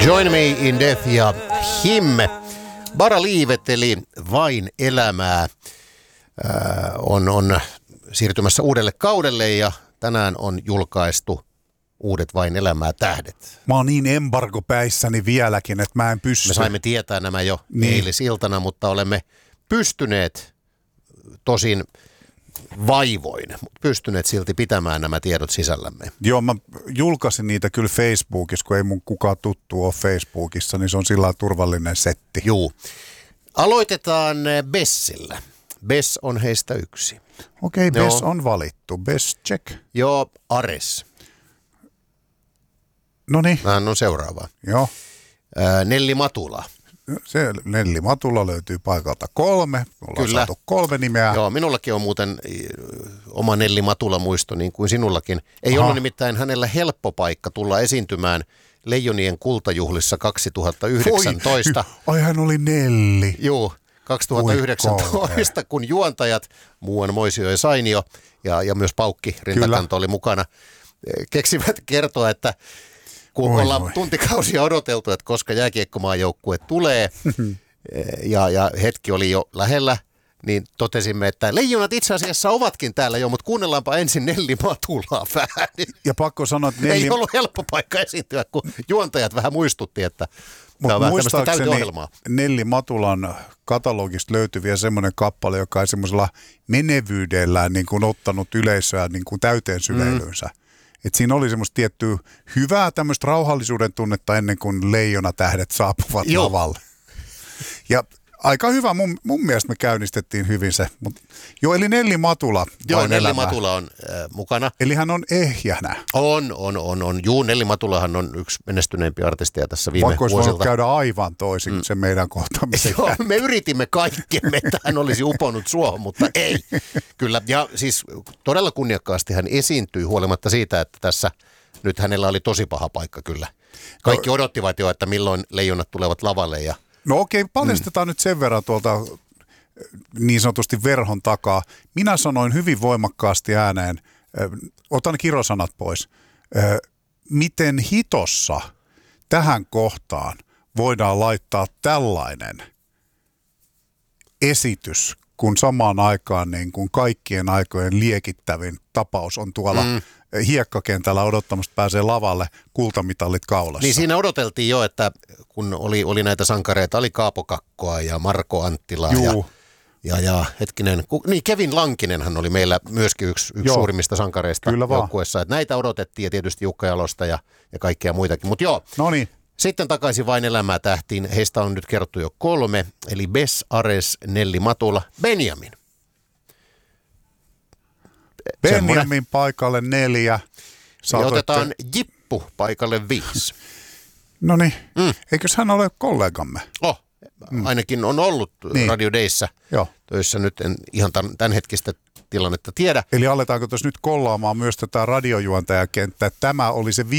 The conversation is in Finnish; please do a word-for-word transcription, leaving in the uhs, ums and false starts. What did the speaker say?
Join Me in Death ja Him. Bara Livet eli Vain elämää ää, on, on siirtymässä uudelle kaudelle ja tänään on julkaistu uudet Vain elämää tähdet. Mä oon niin embargopäissäni vieläkin, että mä en pysty. Me saimme tietää nämä jo niin. eilisiltana, mutta olemme pystyneet tosin vaivoin, mutta pystyneet silti pitämään nämä tiedot sisällämme. Joo, mä julkaisin niitä kyllä Facebookissa, kun ei mun kukaan tuttu ole Facebookissa, niin se on sillä turvallinen setti. Juu. Aloitetaan Bessillä. Bess on heistä yksi. Okei, okay, Bess on valittu. Bess check. Joo, Ares. Noniin. Hän on seuraava. Joo. Ää, Nelli Matula. Se Nelli Matula löytyy paikalta kolme. Ollaan Kyllä. saatu kolme nimeä. Joo, minullakin on muuten oma Nelli Matula muisto niin kuin sinullakin. Ei Aha. ollut nimittäin hänellä helppo paikka tulla esiintymään Leijonien kultajuhlissa kaksituhattayhdeksäntoista. Ai hän oli Nelli. Joo, kaksituhattayhdeksäntoista, kun juontajat, muuan Moisio ja Sainio ja, ja myös Paukki Rintakanto oli mukana, keksivät kertoa, että kun oi, ollaan oi. tuntikausia odoteltu, että koska jääkiekkomaajoukkue tulee ja, ja hetki oli jo lähellä, niin totesimme, että leijonat itse asiassa ovatkin täällä jo, mutta kuunnellaanpa ensin Nelli Matulaa vähän. Ja pakko sanoa, että Nelli... Ei ollut helppo paikka esiintyä, kun juontajat vähän muistutti, että tämä on vähän tämmöistä täyteohjelmaa. Nelli Matulan katalogista löytyi vielä semmoinen kappale, joka ei semmoisella menevyydellään niin kuin ottanut yleisöä niin kuin täyteen syleilyynsä. Mm. Et siinä oli semmoista tiettyä hyvää tämmöistä rauhallisuuden tunnetta ennen kuin leijonatähdet saapuvat Joo. lavalle. Ja aika hyvä, mun, mun mielestä me käynnistettiin hyvin se. Mut, joo, eli Nelli Matula. Joo, Nelli elämää. Matula on äh, mukana. Eli hän on ehjänä. On, on, on, on. Juu, Nelli Matulahan on yksi menestyneempiä artisteja tässä viime Vaikka vuosilta. Vaikka käydä aivan toisin mm. se meidän kohtaamisen. Joo, me yritimme kaikkemme, että hän olisi uponut suohon, mutta ei. Kyllä, ja siis todella kunniakkaasti hän esiintyi huolimatta siitä, että tässä nyt hänellä oli tosi paha paikka kyllä. Kaikki no, odottivat jo, että milloin leijonat tulevat lavalle ja no okei, paljastetaan mm. nyt sen verran tuolta niin sanotusti verhon takaa. Minä sanoin hyvin voimakkaasti ääneen, äh, otan kirosanat pois, äh, miten hitossa tähän kohtaan voidaan laittaa tällainen esitys, kun samaan aikaan niin kun kaikkien aikojen liekittävin tapaus on tuolla mm. hiekkakentällä odottamasta pääsee lavalle, kultamitalit kaulassa. Niin siinä odoteltiin jo, että kun oli, oli näitä sankareita, oli Kaapo Kakkoa ja Marko Anttilaa ja, ja, ja hetkinen, ku, niin Kevin Lankinenhan oli meillä myöskin yksi, yksi suurimmista sankareista joukkueessa. Että näitä odotettiin ja tietysti Jukka Jalosta ja, ja kaikkea muitakin, mutta joo. Noniin. Sitten takaisin Vain elämää tähtiin. Heistä on nyt kerrottu jo kolme, eli Bess, Ares, Nelli Matula, Benjamin. Benjamin Semmoinen. Paikalle neljä. Ja otetaan Jippu paikalle viisi. No niin, mm. eikös hän ole kollegamme? Oh, mm. ainakin on ollut niin. Radio Dayssä töissä. Nyt en ihan tämän hetkistä tilannetta tiedä. Eli aletaanko tuossa nyt kollaamaan myös tätä radiojuontajakenttää? Tämä oli se